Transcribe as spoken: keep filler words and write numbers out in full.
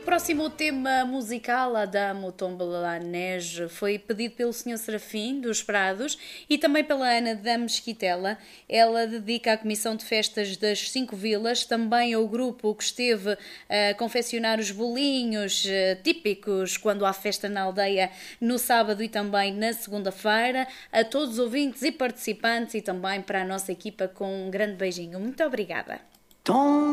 próximo tema musical, Adamo Tombola Neige, foi pedido pelo senhor Serafim dos Prados e também pela Ana da Mesquitela. Ela dedica à Comissão de Festas das Cinco Vilas, também ao grupo que esteve a confeccionar os bolinhos típicos quando há festa na aldeia no sábado e também na segunda-feira, a todos os ouvintes e participantes e também para a nossa equipa com um grande beijinho. Muito obrigada.